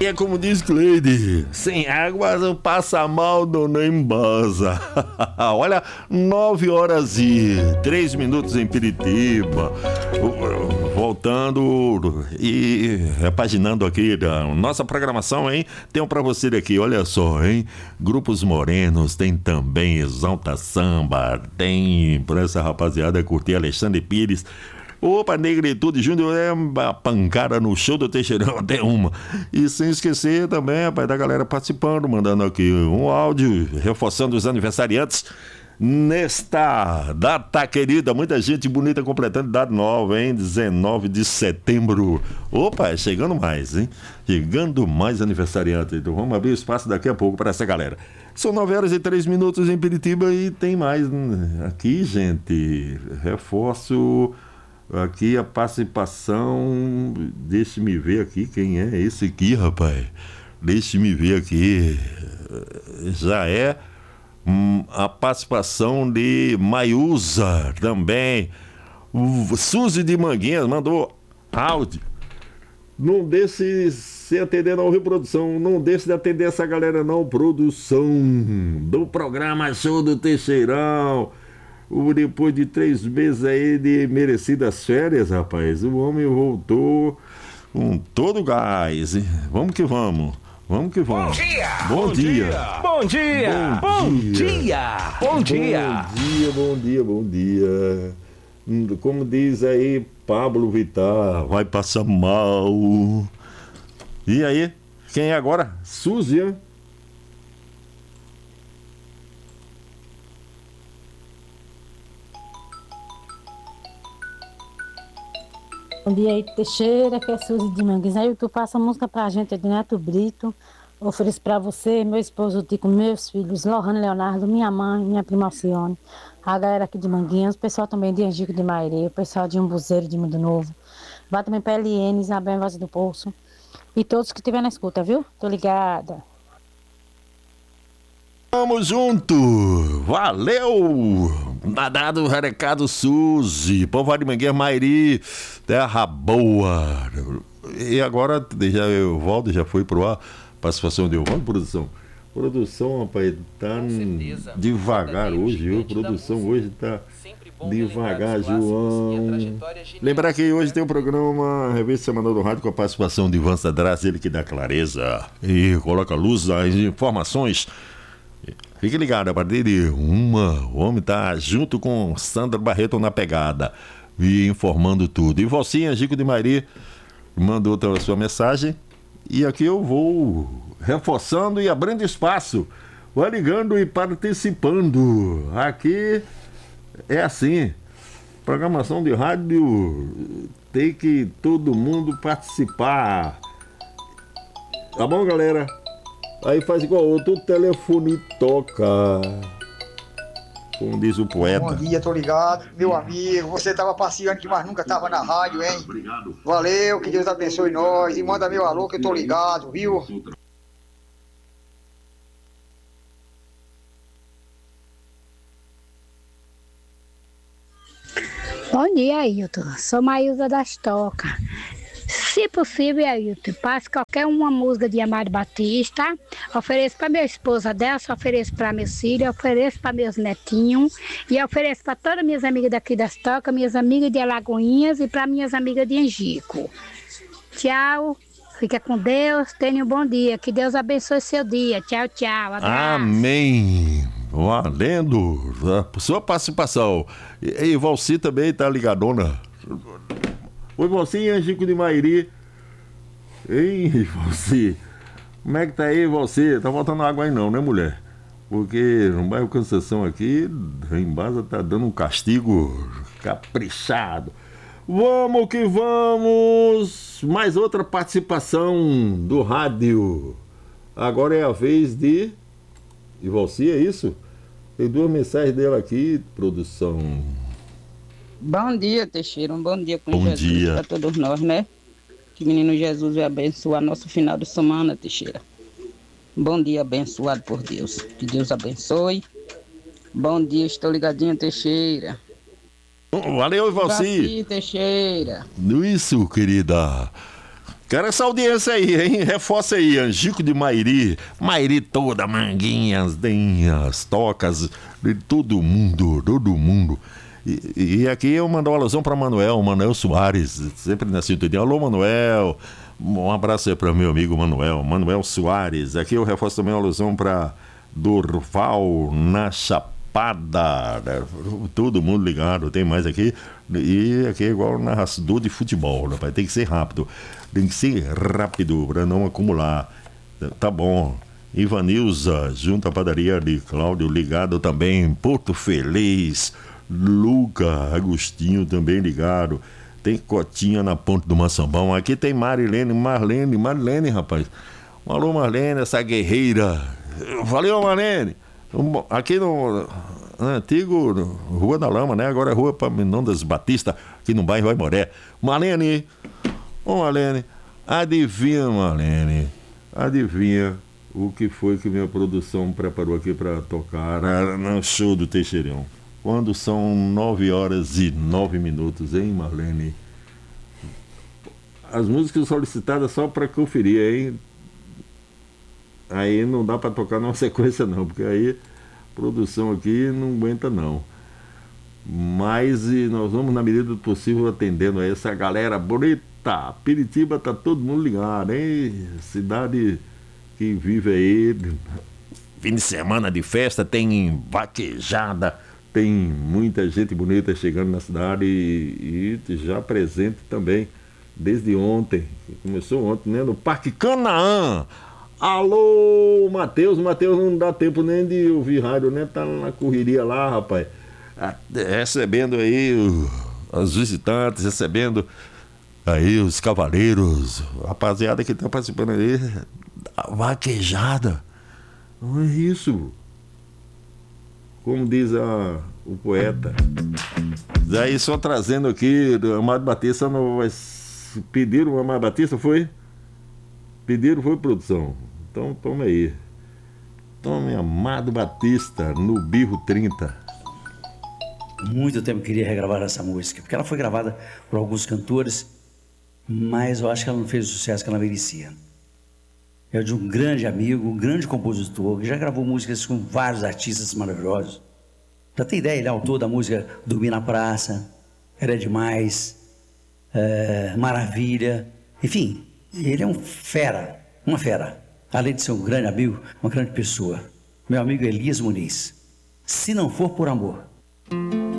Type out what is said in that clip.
É como diz Cleide, sem água passa mal, dona embasa. Olha, 9h03 em Piritiba. Voltando e repaginando aqui a nossa programação, hein? Tem pra você aqui, olha só, hein? Grupos morenos, tem também Exalta Samba, tem pra essa rapaziada curtir Alexandre Pires. Opa, Negritude Júnior é a pancada no show do Teixeirão, até uma. E sem esquecer também, rapaz, da galera participando, mandando aqui um áudio, reforçando os aniversariantes nesta data querida. Muita gente bonita completando data nova, hein? 19 de setembro. Opa, chegando mais, hein? Chegando mais aniversariantes. Então vamos abrir espaço daqui a pouco para essa galera. São 9h03 em Piritiba e tem mais aqui, gente. Reforço aqui a participação. Deixe-me ver aqui quem é esse aqui, rapaz. Deixe-me ver aqui. Já é a participação de Maiusa também. O Suzy de Manguinhas mandou áudio. Não deixe se atender não, reprodução. Não deixe de atender essa galera não, produção do programa Show do Teixeirão. Depois de 3 meses aí de merecidas férias, rapaz, o homem voltou com todo gás, hein? Vamos que vamos. Vamos que vamos. Bom dia! Bom dia! Bom dia! Bom dia! Bom dia! Bom dia! Como diz aí Pablo Vittar, vai passar mal. E aí? Quem é agora? Suzy, hein? Bom dia aí, Teixeira, que é Suzy de Manguinhos. Aí tu passa a música pra gente, de Neto Brito. Ofereço pra você, meu esposo Tico, meus filhos, Lohane Leonardo, minha mãe, minha prima Alcione, a galera aqui de Manguinhos, o pessoal também de Angico de Mairê, o pessoal de Umbuzeiro de Mundo Novo. Vai também pra Eliene, Isabel, Voz do Poço. E todos que estiver na escuta, viu? Tô ligada. Vamos junto! Valeu! Dado o recado, Suzy, povo de Mangueira, Mairi, terra boa. E agora, o Valdo já foi pro ar, participação de Valdo, produção. Produção, rapaz, tá devagar hoje, viu? Produção hoje tá devagar, João. Lembrar que hoje tem um programa, Revista Semanal do Rádio, com a participação de Ivan Sadras, ele que dá clareza e coloca luz às informações. Fique ligado, a partir de o homem tá junto com Sandra Barreto na pegada e informando tudo. E Valcinha, Gico de Mairi, mandou a sua mensagem. E aqui eu vou reforçando e abrindo espaço. Vai ligando e participando. Aqui é assim. Programação de rádio tem que todo mundo participar. Tá bom, galera? Aí faz igual outro, o telefone toca. Como diz o poeta. Bom dia, tô ligado. Meu amigo, você tava passeando que mais nunca tava na rádio, hein? Obrigado. Valeu, que Deus abençoe nós. E manda meu alô que eu tô ligado, viu? Bom dia, Ailton. Sou Maísa das Tocas. Se possível, Ailton, passe qualquer uma música de Amado Batista. Ofereço para minha esposa Delcia, ofereço para meus filhos, ofereço para meus netinhos e ofereço para todas minhas amigas daqui das Tocas, minhas amigas de Alagoinhas e para minhas amigas de Angico. Tchau, fica com Deus, tenha um bom dia, que Deus abençoe seu dia. Tchau, tchau. Abraço. Amém. Valendo a sua participação. E Valci também tá ligadona. Oi, Valci, Angico de Mairi. Ei, Valci, como é que tá aí, Valci? Tá faltando água aí não, né, mulher? Porque no bairro Conceição aqui, a Embasa tá dando um castigo caprichado. Vamos que vamos! Mais outra participação do rádio. Agora é a vez de Valci, é isso? Tem 2 mensagens dela aqui, produção. Bom dia, Teixeira. Um bom dia com Bom Jesus dia. para todos nós, né? Que o menino Jesus vai abençoar nosso final de semana, Teixeira. Bom dia, abençoado por Deus. Que Deus abençoe. Bom dia, estou ligadinho, Teixeira. Valeu, Valci. Valci, Teixeira. Isso, querida. Quero essa audiência aí, hein? Reforça aí, Angico de Mairi. Mairi toda, Manguinhas, tem as tocas de todo mundo, todo mundo. E aqui eu mando uma alusão para Manuel Soares, sempre na sintonia. Alô, Manuel. Um abraço aí para meu amigo Manuel Soares. Aqui eu reforço também uma alusão para Durval na Chapada. Todo mundo ligado, tem mais aqui. E aqui é igual narrador de futebol, rapaz. Tem que ser rápido para não acumular. Tá bom. Ivanilza, junto à padaria de Cláudio, ligado também. Porto Feliz. Luca Agostinho também ligado. Tem Cotinha na Ponte do Maçambão. Aqui tem Marlene, rapaz. Alô, Marlene, essa guerreira. Valeu, Marlene. Aqui no antigo Rua da Lama, né? Agora é Rua Paminondas Batista, aqui no bairro Aimoré. Marlene, Marlene, adivinha o que foi que minha produção preparou aqui para tocar no show do Teixeirão? Quando são 9h09, hein, Marlene? As músicas solicitadas só para conferir, hein? Aí não dá para tocar numa sequência não, porque aí a produção aqui não aguenta não. Mas nós vamos, na medida do possível, atendendo a essa galera bonita. Piritiba tá todo mundo ligado, hein? Cidade que vive aí, fim de semana de festa, tem vaquejada, tem muita gente bonita chegando na cidade e já presente também, desde ontem, começou ontem, né? No Parque Canaã. Alô, Matheus não dá tempo nem de ouvir rádio, né? Tá na correria lá, rapaz. Recebendo aí os visitantes, recebendo aí os cavaleiros, rapaziada que tá participando aí, vaquejada. Não é isso. Como diz o poeta. Daí só trazendo aqui, Amado Batista, pediram o Amado Batista, foi? Pediram, foi, produção? Então toma aí. Tome Amado Batista no Birro 30. Muito tempo eu queria regravar essa música, porque ela foi gravada por alguns cantores, mas eu acho que ela não fez o sucesso que ela merecia. É de um grande amigo, um grande compositor, que já gravou músicas com vários artistas maravilhosos. Pra ter ideia, ele é autor da música Dormir na Praça, Era Demais, Maravilha, enfim, ele é uma fera. Além de ser um grande amigo, uma grande pessoa. Meu amigo Elias Muniz. Se não for por amor.